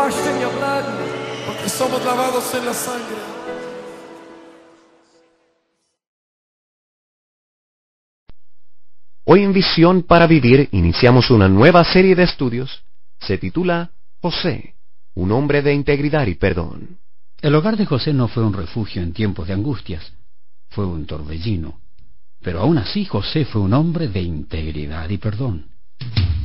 washed in your blood, porque somos lavados en la sangre. Hoy en Visión para Vivir iniciamos una nueva serie de estudios. Se titula José, un hombre de integridad y perdón. El hogar de José no fue un refugio en tiempos de angustias, fue un torbellino. Pero aún así José fue un hombre de integridad y perdón.